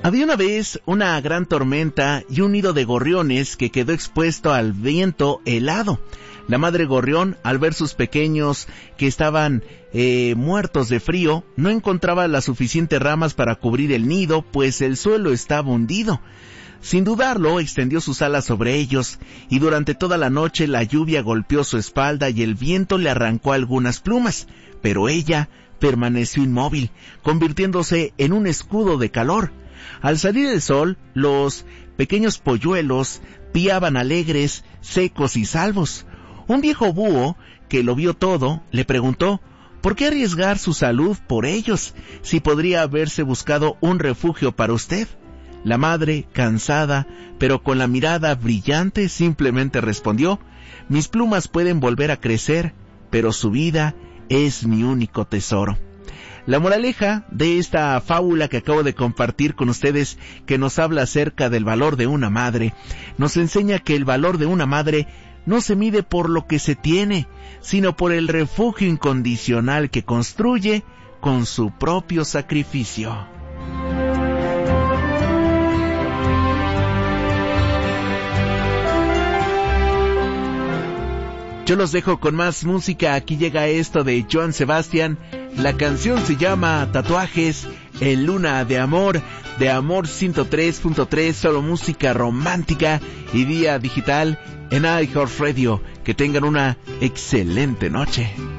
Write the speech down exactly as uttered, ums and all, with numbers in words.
Había una vez una gran tormenta y un nido de gorriones que quedó expuesto al viento helado. La madre gorrión, al ver sus pequeños que estaban eh, muertos de frío, no encontraba las suficientes ramas para cubrir el nido, pues el suelo estaba hundido. Sin dudarlo, extendió sus alas sobre ellos, y durante toda la noche la lluvia golpeó su espalda y el viento le arrancó algunas plumas, pero ella permaneció inmóvil, convirtiéndose en un escudo de calor. Al salir el sol, los pequeños polluelos piaban alegres, secos y salvos. Un viejo búho, que lo vio todo, le preguntó, ¿por qué arriesgar su salud por ellos, si podría haberse buscado un refugio para usted? La madre, cansada, pero con la mirada brillante, simplemente respondió, mis plumas pueden volver a crecer, pero su vida es mi único tesoro. La moraleja de esta fábula que acabo de compartir con ustedes, que nos habla acerca del valor de una madre, nos enseña que el valor de una madre no se mide por lo que se tiene, sino por el refugio incondicional que construye con su propio sacrificio. Yo los dejo con más música. Aquí llega esto de Joan Sebastián. La canción se llama Tatuajes en Luna de Amor, de Amor ciento tres punto tres, solo música romántica y vía digital en iHeartRadio. Que tengan una excelente noche.